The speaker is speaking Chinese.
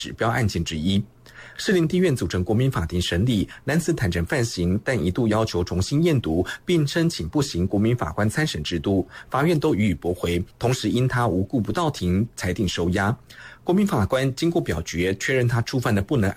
指标案件之一。士林地院组成国民法庭审理，男子坦承犯行，但一度要求重新验读，并申请不行国民法官参审制度，法院都予以驳回。同时因他无故不到庭，裁定收押。国民法官经过表决，确认他触犯的不能